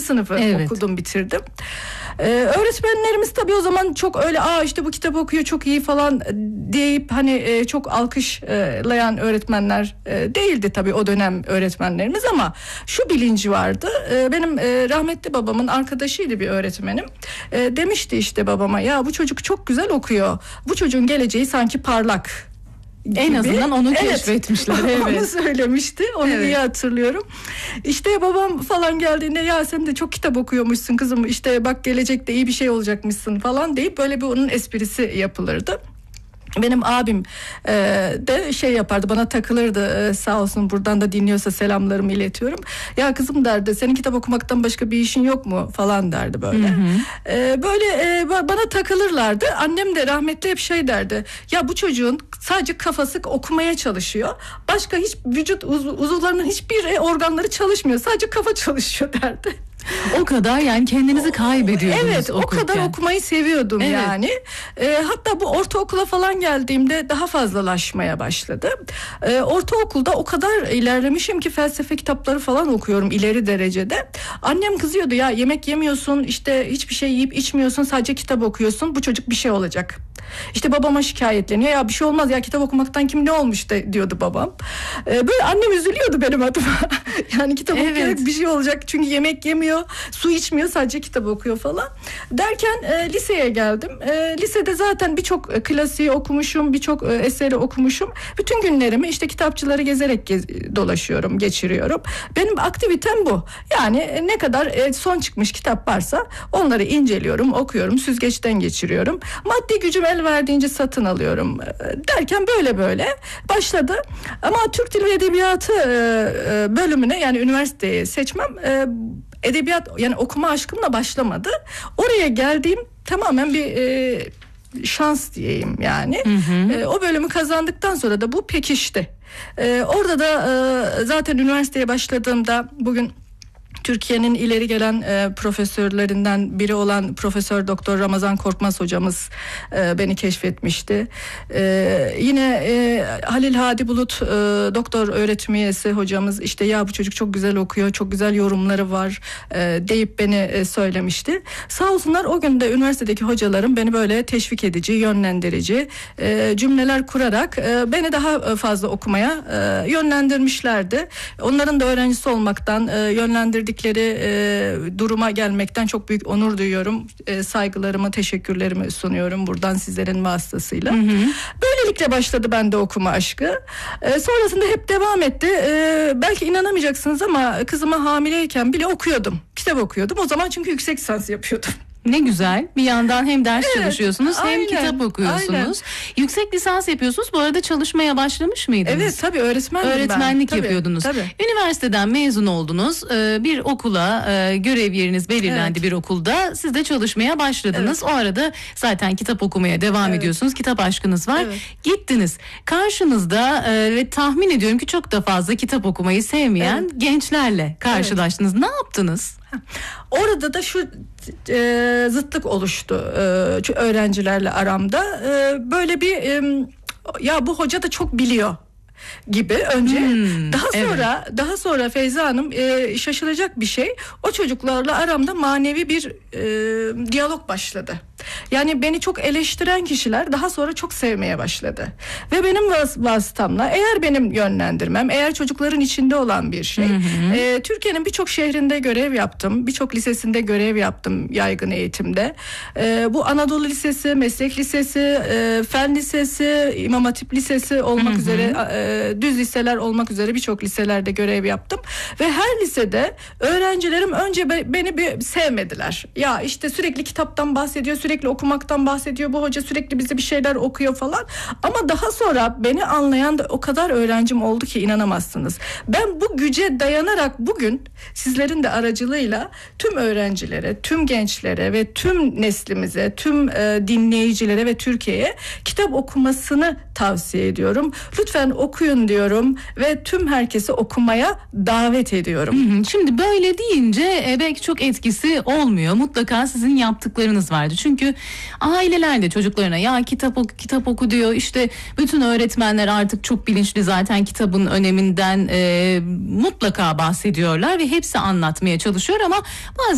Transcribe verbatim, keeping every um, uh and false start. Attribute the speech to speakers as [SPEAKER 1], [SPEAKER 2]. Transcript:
[SPEAKER 1] sınıfı
[SPEAKER 2] Evet.
[SPEAKER 1] okudum, bitirdim. Ee, öğretmenlerimiz tabii o zaman çok öyle aa işte bu kitap okuyor çok iyi falan deyip hani e, çok alkışlayan öğretmenler e, değildi tabii o dönem öğretmenlerimiz, ama şu bilinci vardı. E, benim e, rahmetli babamın arkadaşıydı bir öğretmenim. E, demişti işte babama, ya bu çocuk çok güzel okuyor. Bu çocuğun geleceği sanki parlak.
[SPEAKER 2] En
[SPEAKER 1] gibi.
[SPEAKER 2] azından onu
[SPEAKER 1] Evet.
[SPEAKER 2] keşfetmişler.
[SPEAKER 1] Onu
[SPEAKER 2] Evet.
[SPEAKER 1] söylemişti. Onu
[SPEAKER 2] Evet.
[SPEAKER 1] iyi hatırlıyorum. İşte babam falan geldiğinde ya sen de çok kitap okuyormuşsun kızım, işte bak gelecekte iyi bir şey olacakmışsın falan deyip böyle bir onun esprisi yapılırdı. Benim abim e, de şey yapardı, bana takılırdı, e, sağ olsun, buradan da dinliyorsa selamlarımı iletiyorum. Ya kızım derdi, senin kitap okumaktan başka bir işin yok mu falan derdi böyle. Hı hı. E, böyle e, bana takılırlardı. Annem de rahmetli hep şey derdi, ya bu çocuğun sadece kafası okumaya çalışıyor. Başka hiç vücut uz- uzuvlarının hiçbir organları çalışmıyor. Sadece kafa çalışıyor derdi.
[SPEAKER 2] O kadar yani kendinizi kaybediyordunuz.
[SPEAKER 1] Evet,
[SPEAKER 2] okurken.
[SPEAKER 1] o kadar okumayı seviyordum
[SPEAKER 2] Evet.
[SPEAKER 1] yani. E, hatta bu ortaokula falan geldiğimde daha fazlalaşmaya başladı. E, ortaokulda o kadar ilerlemişim ki felsefe kitapları falan okuyorum ileri derecede. Annem kızıyordu, ya yemek yemiyorsun, işte hiçbir şey yiyip içmiyorsun, sadece kitap okuyorsun, bu çocuk bir şey olacak. İşte babama şikayetleniyor, ya bir şey olmaz ya, kitap okumaktan kim ne olmuş de, diyordu babam. Ee, böyle annem üzülüyordu benim adıma. Yani kitap
[SPEAKER 2] Evet.
[SPEAKER 1] okuyarak bir şey olacak, çünkü yemek yemiyor, su içmiyor, sadece kitap okuyor falan. Derken e, liseye geldim. E, lisede zaten birçok e, klasiği okumuşum, birçok e, eseri okumuşum. Bütün günlerimi işte kitapçıları gezerek gez, dolaşıyorum, geçiriyorum. Benim aktivitem bu. Yani e, ne kadar e, son çıkmış kitap varsa onları inceliyorum, okuyorum, süzgeçten geçiriyorum. Maddi gücüm el verdiğince satın alıyorum derken böyle böyle başladı. Ama Türk Dili ve Edebiyatı bölümüne, yani üniversiteye seçmem edebiyat, yani okuma aşkımla başlamadı. Oraya geldiğim tamamen bir şans diyeyim yani. Hı hı. O bölümü kazandıktan sonra da bu pekişti. Orada da zaten üniversiteye başladığımda, bugün Türkiye'nin ileri gelen e, profesörlerinden biri olan Profesör Doktor Ramazan Korkmaz hocamız e, beni keşfetmişti. E, yine e, Halil Hadi Bulut e, doktor öğretim üyesi hocamız, işte ya bu çocuk çok güzel okuyor, çok güzel yorumları var e, deyip beni e, söylemişti. Sağ olsunlar, o gün de üniversitedeki hocalarım beni böyle teşvik edici, yönlendirici e, cümleler kurarak e, beni daha fazla okumaya e, yönlendirmişlerdi. Onların da öğrencisi olmaktan, e, yönlendirdik e, duruma gelmekten çok büyük onur duyuyorum. E, saygılarımı, teşekkürlerimi sunuyorum buradan sizlerin vasıtasıyla. Hı hı. Böylelikle başladı bende okuma aşkı. E, sonrasında hep devam etti. E, belki inanamayacaksınız ama kızıma hamileyken bile okuyordum. Kitap okuyordum. O zaman çünkü yüksek lisans yapıyordum.
[SPEAKER 2] Ne güzel. Bir yandan hem ders
[SPEAKER 1] evet,
[SPEAKER 2] çalışıyorsunuz hem
[SPEAKER 1] aynen,
[SPEAKER 2] kitap okuyorsunuz. Aynen. Yüksek lisans yapıyorsunuz. Bu arada çalışmaya başlamış mıydınız?
[SPEAKER 1] Evet, tabii öğretmendim
[SPEAKER 2] Öğretmenlik
[SPEAKER 1] ben.
[SPEAKER 2] yapıyordunuz.
[SPEAKER 1] Tabii.
[SPEAKER 2] Üniversiteden mezun oldunuz. Bir okula, görev yeriniz belirlendi, evet. Bir okulda. Siz de çalışmaya başladınız. Evet. O arada zaten kitap okumaya devam evet. ediyorsunuz. Kitap aşkınız var. Evet. Gittiniz. Karşınızda ve tahmin ediyorum ki çok da fazla kitap okumayı sevmeyen evet. gençlerle karşılaştınız. Evet. Ne yaptınız?
[SPEAKER 1] Orada da şu e, zıtlık oluştu e, öğrencilerle aramda. E, böyle bir e, ya bu hoca da çok biliyor gibi önce. Hmm, daha sonra evet. daha sonra Feyza Hanım e, şaşılacak bir şey. O çocuklarla aramda manevi bir e, diyalog başladı. Yani beni çok eleştiren kişiler daha sonra çok sevmeye başladı. Ve benim vas- vasıtamla, eğer benim yönlendirmem, eğer çocukların içinde olan bir şey. Hı hı. E, Türkiye'nin birçok şehrinde görev yaptım. Birçok lisesinde görev yaptım yaygın eğitimde. E, bu Anadolu Lisesi, Meslek Lisesi, e, Fen Lisesi, İmam Hatip Lisesi olmak hı hı. üzere, e, düz liseler olmak üzere birçok liselerde görev yaptım. Ve her lisede öğrencilerim önce be, beni bir sevmediler. Ya işte sürekli kitaptan bahsediyor, sürekli okumaktan bahsediyor, bu hoca sürekli bize bir şeyler okuyor falan. Ama daha sonra beni anlayan da o kadar öğrencim oldu ki inanamazsınız. Ben bu güce dayanarak bugün sizlerin de aracılığıyla tüm öğrencilere, tüm gençlere ve tüm neslimize, tüm e, dinleyicilere ve Türkiye'ye kitap okumasını tavsiye ediyorum. Lütfen okuyun diyorum ve tüm herkesi okumaya davet ediyorum.
[SPEAKER 2] Hı hı. Şimdi böyle deyince e, belki çok etkisi olmuyor. Mutlaka sizin yaptıklarınız vardı. Çünkü aileler de çocuklarına ya kitap oku, kitap oku diyor. İşte bütün öğretmenler artık çok bilinçli zaten kitabın öneminden e, mutlaka bahsediyorlar ve hepsi anlatmaya çalışıyor ama bazı